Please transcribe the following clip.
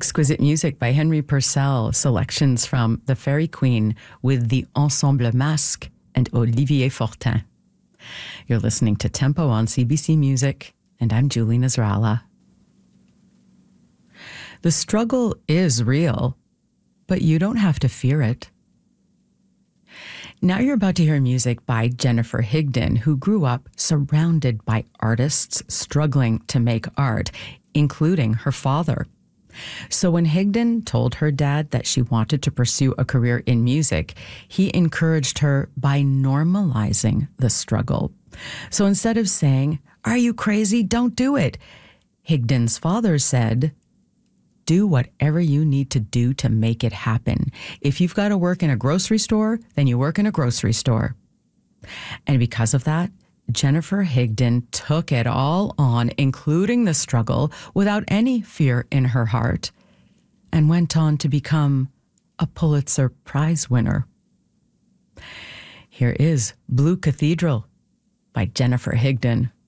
Exquisite music by Henry Purcell, selections from The Fairy Queen with the Ensemble Masque and Olivier Fortin. You're listening to Tempo on CBC Music, and I'm Julie Nasrallah. The struggle is real, but you don't have to fear it. Now you're about to hear music by Jennifer Higdon, who grew up surrounded by artists struggling to make art, including her father. So when Higdon told her dad that she wanted to pursue a career in music, he encouraged her by normalizing the struggle. So instead of saying, "Are you crazy? Don't do it," Higdon's father said, "Do whatever you need to do to make it happen. If you've got to work in a grocery store, then you work in a grocery store." And because of that, Jennifer Higdon took it all on, including the struggle, without any fear in her heart, and went on to become a Pulitzer Prize winner. Here is Blue Cathedral by Jennifer Higdon.